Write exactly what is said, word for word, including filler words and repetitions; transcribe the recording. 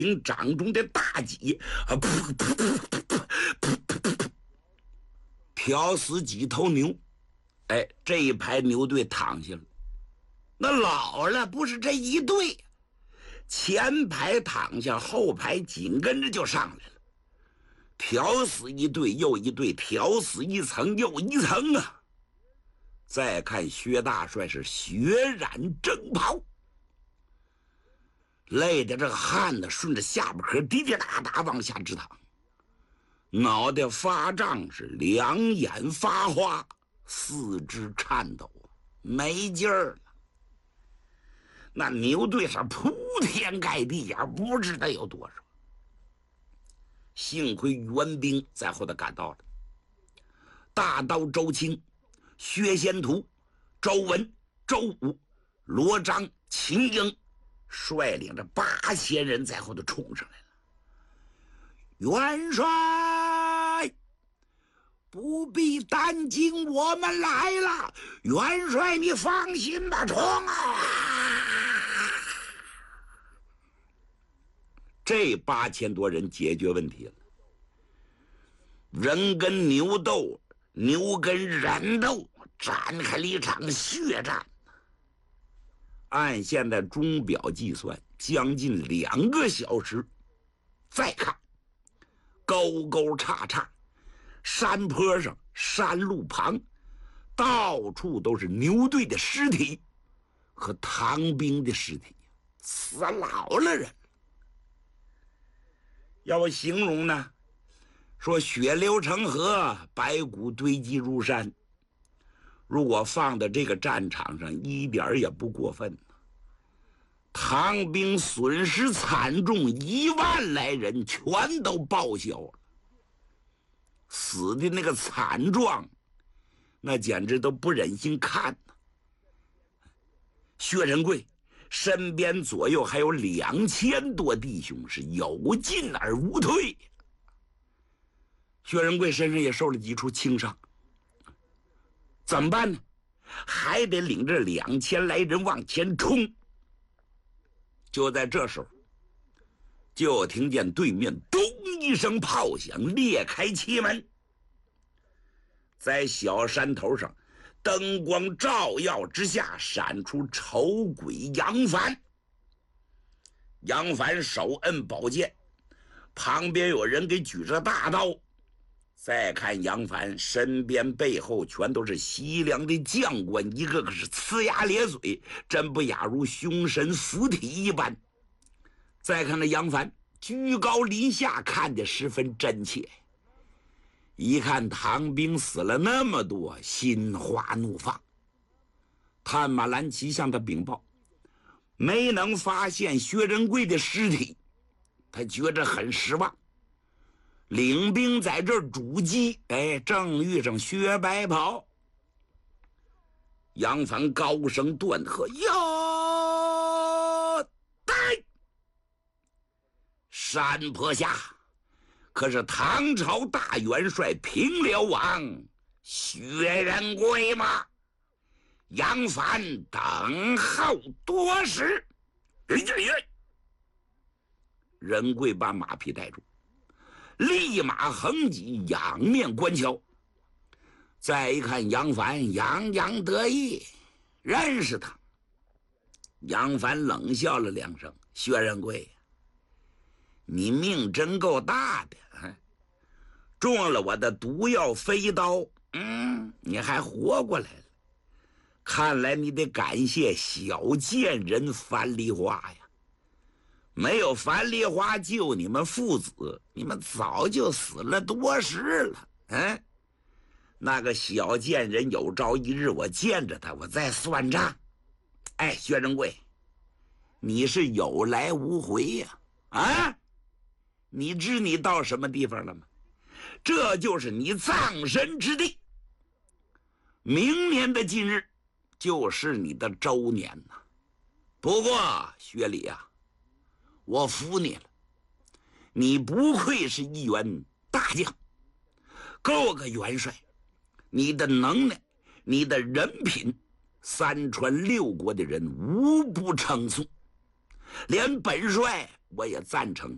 掌中的大戟啊，噗噗噗噗噗噗噗噗，挑死几头牛。哎，这一排牛队躺下了。那老了不是这一队，前排躺下，后排紧跟着就上来了，挑死一队又一队，挑死一层又一层啊！再看薛大帅是血染征袍，累的这个汗呢顺着下巴颏滴滴答答往下直淌，脑袋发胀，是两眼发花，四肢颤抖，没劲儿了。那牛队上铺天盖地呀，不知道有多少。幸亏援兵在后头赶到了，大刀周青、薛仙图、周文、周武、罗章、秦英率领着八千人在后头冲上来了。元帅，不必担惊，我们来了。元帅，你放心吧，冲啊！这八千多人解决问题了。人跟牛斗，牛跟人斗，展开了一场血战。按现在钟表计算，将近两个小时。再看，沟沟叉叉，山坡上、山路旁，到处都是牛队的尸体和唐兵的尸体，死老了人。要形容呢，说血流成河，白骨堆积如山。如果放到这个战场上，一点也不过分。唐兵损失惨重，一万来人全都报销了，死的那个惨状，那简直都不忍心看呢。薛仁贵身边左右还有两千多弟兄，是有进而无退。薛仁贵身上也受了几处轻伤，怎么办呢？还得领着两千来人往前冲。就在这时候，就听见对面咚一声炮响，裂开旗门，在小山头上灯光照耀之下，闪出丑鬼杨凡。杨凡手摁宝剑，旁边有人给举着大刀。再看杨凡身边背后全都是西凉的将官，一个个是呲牙咧嘴，真不亚如凶神附体一般。再看那杨凡居高临下，看得十分真切。一看唐兵死了那么多，心花怒放。探马兰奇向他禀报，没能发现薛仁贵的尸体，他觉着很失望。领兵在这儿阻击，哎，正遇上薛白袍。杨凡高声断喝：“哟，带！”山坡下可是唐朝大元帅平辽王薛仁贵吗？杨凡等候多时。仁贵把马匹带住，立马横戟仰面观瞧。再一看杨凡，洋洋得意，认识他。杨凡冷笑了两声：“薛仁贵，你命真够大的，啊、中了我的毒药飞刀，嗯，你还活过来了。看来你得感谢小贱人樊梨花呀。没有樊梨花救你们父子，你们早就死了多时了。嗯，那个小贱人有朝一日我见着他，我再算账。哎，薛仁贵，你是有来无回呀！啊，你知你到什么地方了吗？这就是你葬身之地。明年的今日就是你的周年呐。不过薛礼啊，我服你了，你不愧是一员大将，够个元帅。你的能耐，你的人品，三川六国的人无不称颂，连本帅我也赞成